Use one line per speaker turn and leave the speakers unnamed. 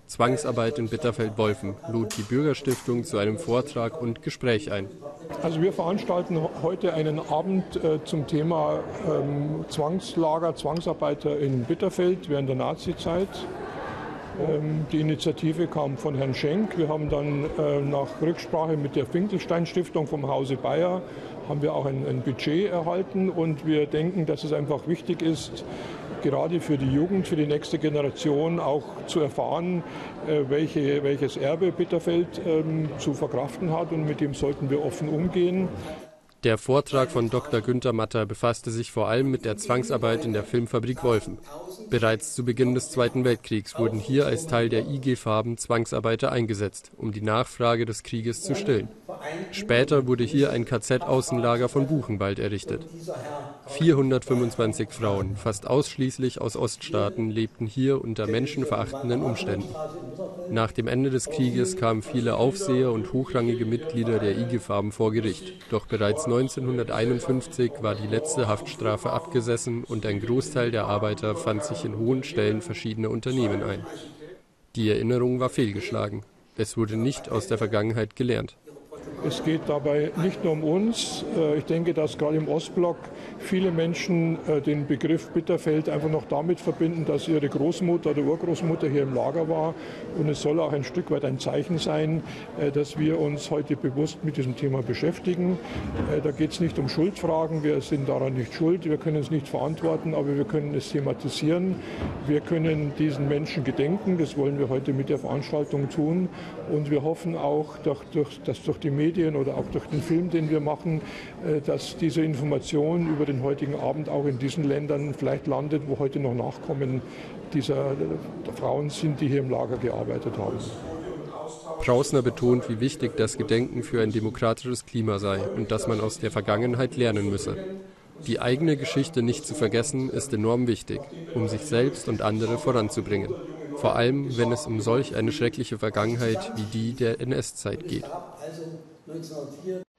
Zwangsarbeit in Bitterfeld-Wolfen lud die Bürgerstiftung zu einem Vortrag und Gespräch ein.
Also wir veranstalten heute einen Abend zum Thema Zwangslager, Zwangsarbeiter in Bitterfeld während der Nazizeit. Die Initiative kam von Herrn Schenk. Wir haben dann nach Rücksprache mit der Finkelstein-Stiftung vom Hause Bayer haben wir auch ein Budget erhalten und wir denken, dass es einfach wichtig ist, gerade für die Jugend, für die nächste Generation auch zu erfahren, welches Erbe Bitterfeld zu verkraften hat, und mit dem sollten wir offen umgehen.
Der Vortrag von Dr. Günther Matter befasste sich vor allem mit der Zwangsarbeit in der Filmfabrik Wolfen. Bereits zu Beginn des Zweiten Weltkriegs wurden hier als Teil der IG Farben Zwangsarbeiter eingesetzt, um die Nachfrage des Krieges zu stillen. Später wurde hier ein KZ-Außenlager von Buchenwald errichtet. 425 Frauen, fast ausschließlich aus Oststaaten, lebten hier unter menschenverachtenden Umständen. Nach dem Ende des Krieges kamen viele Aufseher und hochrangige Mitglieder der IG Farben vor Gericht. Doch bereits 1951 war die letzte Haftstrafe abgesessen und ein Großteil der Arbeiter fand sich in hohen Stellen verschiedener Unternehmen ein. Die Erinnerung war fehlgeschlagen. Es wurde nicht aus der Vergangenheit gelernt.
Es geht dabei nicht nur um uns. Ich denke, dass gerade im Ostblock viele Menschen den Begriff Bitterfeld einfach noch damit verbinden, dass ihre Großmutter oder Urgroßmutter hier im Lager war. Und es soll auch ein Stück weit ein Zeichen sein, dass wir uns heute bewusst mit diesem Thema beschäftigen. Da geht es nicht um Schuldfragen. Wir sind daran nicht schuld. Wir können es nicht verantworten, aber wir können es thematisieren. Wir können diesen Menschen gedenken. Das wollen wir heute mit der Veranstaltung tun. Und wir hoffen auch, dass durch die Medien oder auch durch den Film, den wir machen, dass diese Information über den heutigen Abend auch in diesen Ländern vielleicht landet, wo heute noch Nachkommen dieser Frauen sind, die hier im Lager gearbeitet haben.
Prausner betont, wie wichtig das Gedenken für ein demokratisches Klima sei und dass man aus der Vergangenheit lernen müsse. Die eigene Geschichte nicht zu vergessen, ist enorm wichtig, um sich selbst und andere voranzubringen. Vor allem, wenn es um solch eine schreckliche Vergangenheit wie die der NS-Zeit geht.